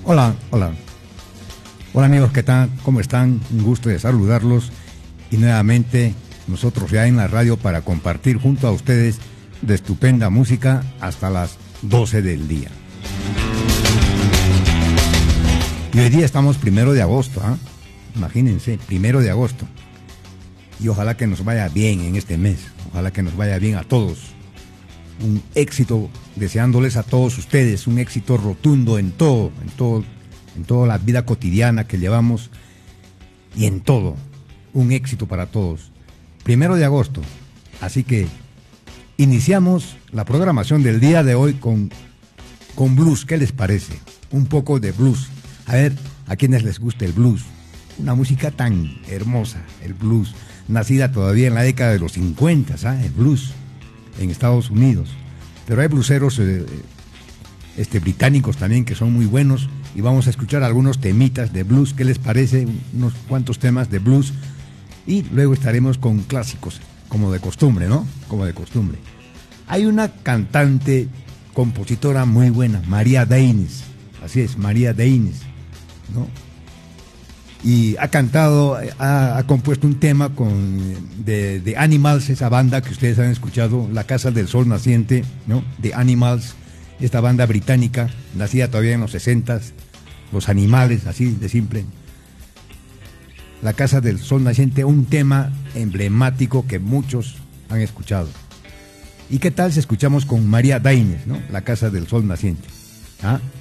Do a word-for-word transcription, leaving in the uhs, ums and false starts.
Hola, hola. Hola amigos, ¿qué tal? ¿Cómo están? Un gusto de saludarlos y nuevamente nosotros ya en la radio para compartir junto a ustedes de estupenda música hasta las doce del día. Y hoy día estamos primero de agosto, ¿eh? Imagínense, primero de agosto. Y ojalá que nos vaya bien en este mes, ojalá que nos vaya bien a todos. Un éxito, deseándoles a todos ustedes, un éxito rotundo en todo, en todo, en toda la vida cotidiana que llevamos y en todo, un éxito para todos. Primero de agosto, así que iniciamos la programación del día de hoy con, con blues. ¿Qué les parece? Un poco de blues. A ver, a quienes les gusta el blues. Una música tan hermosa, el blues, nacida todavía en la década de los cincuenta, ¿sabes? El blues en Estados Unidos. Pero hay blueseros eh, este, británicos también que son muy buenos y vamos a escuchar algunos temitas de blues. ¿Qué les parece? Unos cuantos temas de blues y luego estaremos con clásicos, como de costumbre, ¿no? Como de costumbre. Hay una cantante, compositora muy buena, María Daines. Así es, María Daines, ¿no? Y ha cantado, ha, ha compuesto un tema con de, de Animals, esa banda que ustedes han escuchado, La Casa del Sol Naciente, ¿no? De Animals, esta banda británica, nacida todavía en los sesentas, Los Animales, así de simple. La Casa del Sol Naciente, un tema emblemático que muchos han escuchado. ¿Y qué tal si escuchamos con María Daines, ¿no? La Casa del Sol Naciente? ¿Ah?